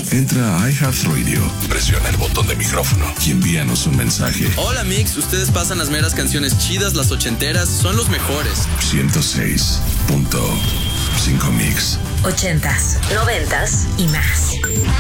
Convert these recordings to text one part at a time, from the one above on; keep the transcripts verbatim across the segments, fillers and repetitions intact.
Entra a iHeartRadio, presiona el botón de micrófono y envíanos un mensaje. Hola Mix, ustedes pasan las meras canciones chidas, las ochenteras, son los mejores. ciento seis punto cinco Mix. Ochentas, noventas y más.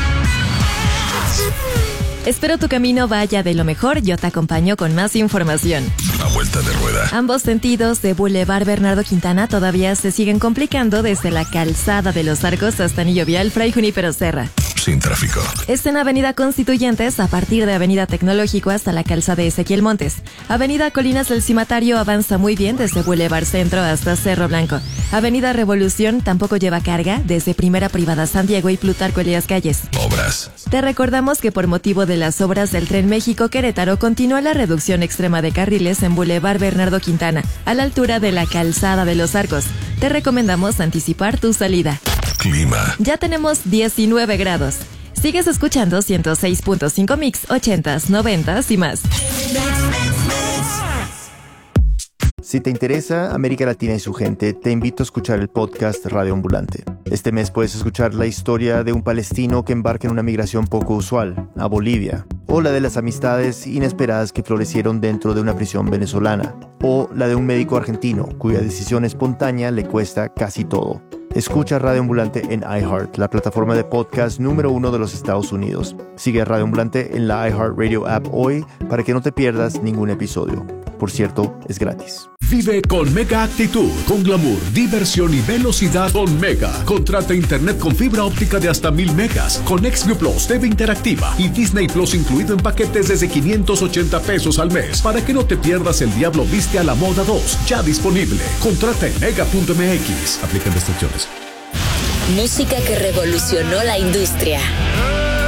Espero tu camino vaya de lo mejor, yo te acompaño con más información. A vuelta de rueda. Ambos sentidos de Boulevard Bernardo Quintana todavía se siguen complicando desde la calzada de los Arcos hasta Anillo Vial Fray Junípero Serra. Sin tráfico. Es en Avenida Constituyentes a partir de Avenida Tecnológico hasta la calzada de Ezequiel Montes. Avenida Colinas del Cimatario avanza muy bien desde Boulevard Centro hasta Cerro Blanco. Avenida Revolución tampoco lleva carga desde Primera Privada San Diego y Plutarco Elías Calles. Obras. Te recordamos que por motivo de las obras del Tren México-Querétaro continúa la reducción extrema de carriles en Boulevard Bernardo Quintana, a la altura de la calzada de los Arcos. Te recomendamos anticipar tu salida. Clima. Ya tenemos diecinueve grados. Sigues escuchando ciento seis punto cinco Mix, ochentas, noventas y más. Si te interesa América Latina y su gente, te invito a escuchar el podcast Radio Ambulante. Este mes puedes escuchar la historia de un palestino que embarca en una migración poco usual, a Bolivia, o la de las amistades inesperadas que florecieron dentro de una prisión venezolana, o la de un médico argentino cuya decisión espontánea le cuesta casi todo. Escucha Radio Ambulante en iHeart, la plataforma de podcast número uno de los Estados Unidos. Sigue a Radio Ambulante en la iHeartRadio app hoy para que no te pierdas ningún episodio. Por cierto, es gratis. Vive con Mega Actitud, con glamour, diversión y velocidad con Mega. Contrata internet con fibra óptica de hasta mil megas, con Xview Plus, T V interactiva y Disney Plus incluido en paquetes desde quinientos ochenta pesos al mes. Para que no te pierdas El Diablo Viste a la Moda dos, ya disponible. Contrata en mega punto m x. Aplican restricciones. Música que revolucionó la industria.